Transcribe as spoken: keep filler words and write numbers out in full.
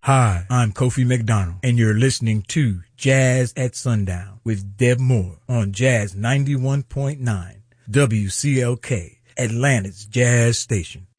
Hi, I'm Kofi McDonald, and you're listening to Jazz at Sundown with Deb Moore on Jazz ninety-one point nine W C L K, Atlanta's Jazz Station.